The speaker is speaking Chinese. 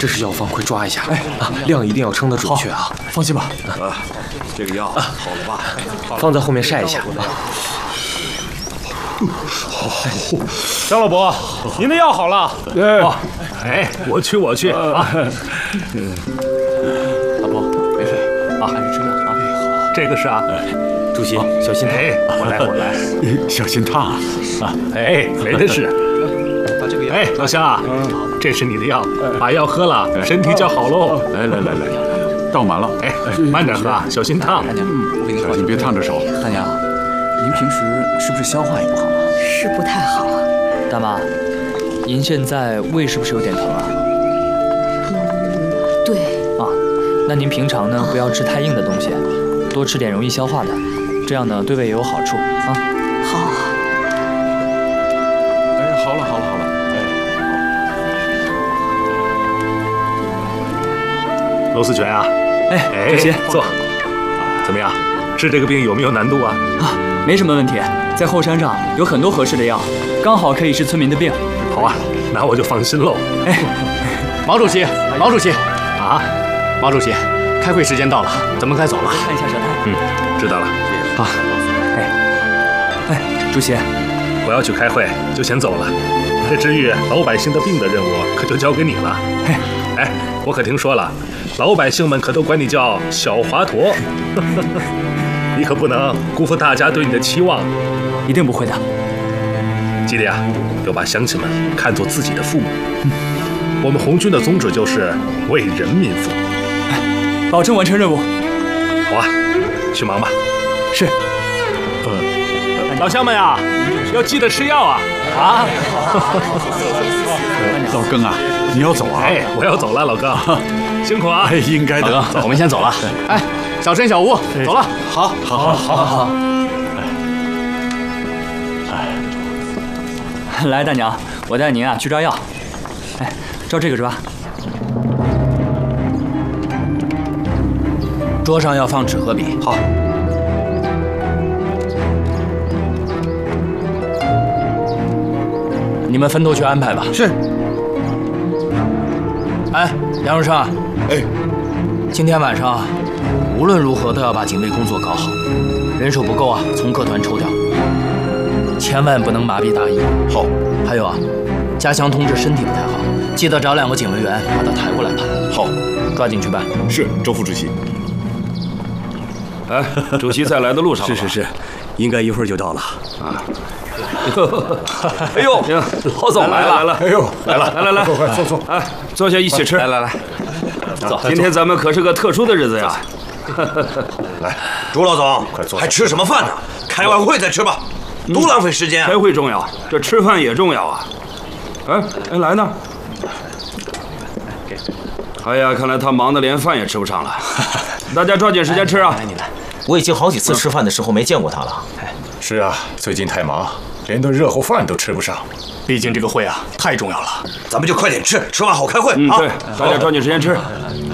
这是药方，快抓一下！哎啊，量一定要称得准确啊！ 放心吧。 这个药好了吧？ 放在后面晒一下。 张老伯，您的药好了。 哎，我去啊！ 老伯，没事啊，按时吃药啊。 这个是啊， 主席小心烫。 哎，我来， 小心烫啊！ 哎，没的事。哎，老乡啊，这是你的药，把药喝了，身体就好喽。 来，倒满了。 哎，慢点喝啊，小心烫。 大娘，我给您小心别烫着手。 大娘，您平时是不是消化也不好啊？ 是不太好。 大妈，您现在胃是不是有点疼啊？ 对。 啊，那您平常呢不要吃太硬的东西，多吃点容易消化的，这样呢对胃也有好处啊。 好。 哎，好了。 罗思全啊， 主席坐。怎么样？治这个病有没有难度啊？ 啊，没什么问题，在后山上有很多合适的药，刚好可以治村民的病。 好啊，那我就放心喽。 哎，毛主席啊，毛主席，开会时间到了，咱们该走了。 看一下舌苔。 知道了。 好。哎，主席， 我要去开会，就先走了。这治愈老百姓的病的任务可就交给你了。哎，我可听说了，老百姓们可都管你叫小华佗，你可不能辜负大家对你的期望。 一定不会的。 记得呀，要把乡亲们看作自己的父母。我们红军的宗旨就是为人民服务。 保证完成任务。 好啊，去忙吧。 是。 老乡们呀，要记得吃药啊！啊！ 老庚啊，你要走啊？ 哎，我要走了，老庚，辛苦啊！ 应该的。 走，我们先走了。哎，小申、小吴，走了。 好。 来，大娘，我带您啊去抓药。哎，照这个抓。 桌上要放纸和笔。 好。 你们分头去安排吧。 是。 哎，杨荣生， 哎， 今天晚上无论如何都要把警卫工作搞好，人手不够啊，从各团抽调，千万不能麻痹大意。 好。 还有啊，家祥同志身体不太好，记得找2个警卫员把他抬过来吧。 好， 抓紧去办。 是，周副主席。 哎，主席在来的路上。 是，应该一会儿就到了。 啊。哎呦，老总来了！ 哎呦，来，快坐。 哎，坐下一起吃。 来， 走。今天咱们可是个特殊的日子呀。 来，朱老总， 快坐。 还吃什么饭呢？开完会再吃吧，多浪费时间。 开会重要，这吃饭也重要啊。哎，来呢？哎呀，看来他忙得连饭也吃不上了。大家抓紧时间吃啊！ 你来。 我已经好几次吃饭的时候没见过他了。 是啊，最近太忙，连顿热乎饭都吃不上。 毕竟这个会啊太重要了， 咱们就快点吃，吃完好开会啊！ 对，大家抓紧时间吃。